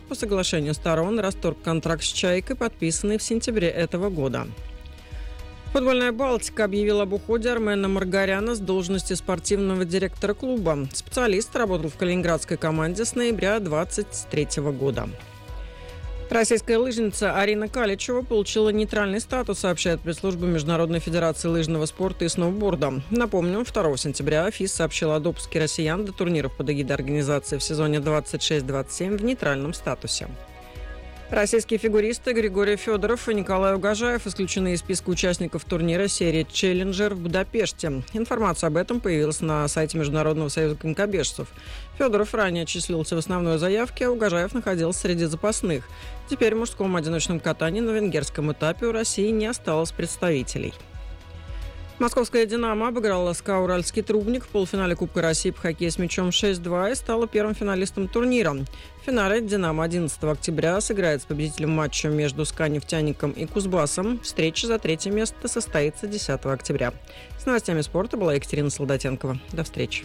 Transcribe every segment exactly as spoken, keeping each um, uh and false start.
по соглашению сторон расторг контракт с «Чайкой», подписанный в сентябре этого года. Футбольная «Балтика» объявила об уходе Армена Маргаряна с должности спортивного директора клуба. Специалист работал в калининградской команде с ноября две тысячи двадцать третьего года. Российская лыжница Арина Каличева получила нейтральный статус, сообщает пресс-служба Международной федерации лыжного спорта и сноуборда. Напомню, второго сентября ФИС сообщила о допуске россиян до турниров под эгидой организации в сезоне двадцать шесть двадцать семь в нейтральном статусе. Российские фигуристы Григорий Федоров и Николай Угожаев исключены из списка участников турнира серии «Челленджер» в Будапеште. Информация об этом появилась на сайте Международного союза конькобежцев. Федоров ранее числился в основной заявке, а Угожаев находился среди запасных. Теперь в мужском одиночном катании на венгерском этапе у России не осталось представителей. Московская «Динамо» обыграла СКА «Уральский Трубник» в полуфинале Кубка России по хоккею с мячом шесть-два и стала первым финалистом турнира. В финале «Динамо» одиннадцатого октября сыграет с победителем матча между СКА «Нефтяником» и «Кузбассом». Встреча за третье место состоится десятого октября. С новостями спорта была Екатерина Солдатенкова. До встречи.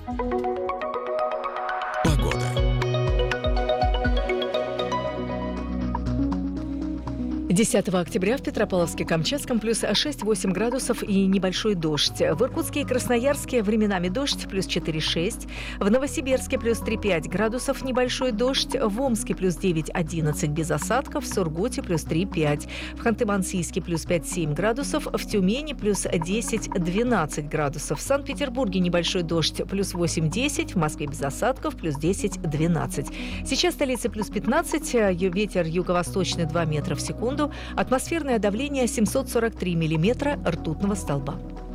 Погода. десятого октября в Петропавловске-Камчатском плюс шесть-восемь градусов и небольшой дождь. В Иркутске и Красноярске временами дождь плюс четыре-шесть. В Новосибирске плюс три-пять градусов, небольшой дождь. В Омске плюс девять-одиннадцать без осадков. В Сургуте плюс три-пять. В Ханты-Мансийске плюс пять-семь градусов. В Тюмени плюс десять-двенадцать градусов. В Санкт-Петербурге небольшой дождь плюс восемь-десять. В Москве без осадков плюс десять-двенадцать. Сейчас в столице плюс пятнадцать. Ветер юго-восточный два метра в секунду. Атмосферное давление семьсот сорок три миллиметра ртутного столба.